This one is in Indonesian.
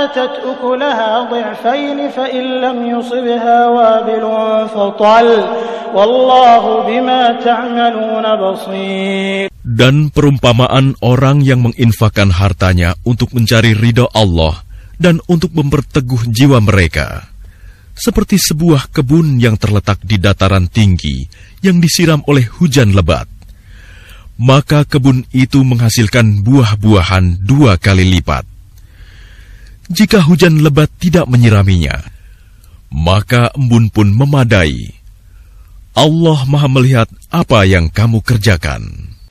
آتت أكلها ضعفين فإن لم يصبها وابل فطل والله بما تعملون بصير. Dan perumpamaan orang yang menginfakkan hartanya untuk mencari ridha Allah dan untuk memperteguh jiwa mereka, seperti sebuah kebun yang terletak di dataran tinggi yang disiram oleh hujan lebat. Maka kebun itu menghasilkan buah-buahan 2 kali lipat. Jika hujan lebat tidak menyiraminya, maka embun pun memadai. Allah Maha melihat apa yang kamu kerjakan.